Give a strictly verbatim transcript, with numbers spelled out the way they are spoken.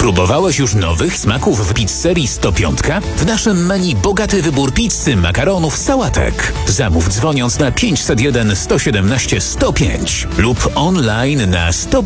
Próbowałeś już nowych smaków w pizzerii sto pięć? W naszym menu bogaty wybór pizzy, makaronów, sałatek. Zamów dzwoniąc na pięćset jeden sto siedemnaście sto pięć lub online na sto